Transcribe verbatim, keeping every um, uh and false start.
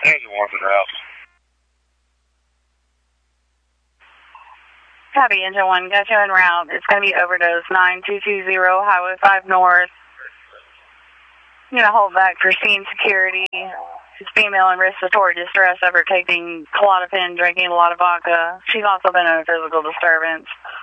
Engine one's in route. Copy, Engine one, got you en route. It's going to be overdose nine two two zero, Highway five North. I'm going to hold back for scene security. She's female in respiratory distress after taking Klonopin, drinking a lot of vodka. She's also been in a physical disturbance.